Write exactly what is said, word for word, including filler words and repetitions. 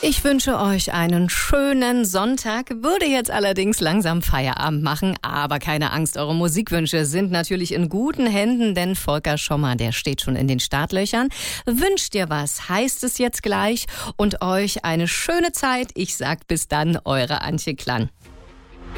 Ich wünsche euch einen schönen Sonntag, würde jetzt allerdings langsam Feierabend machen, aber keine Angst, eure Musikwünsche sind natürlich in guten Händen, denn Volker Schommer, der steht schon in den Startlöchern. Wünscht dir was, heißt es jetzt gleich, und euch eine schöne Zeit. Ich sag bis dann, eure Antje Klann.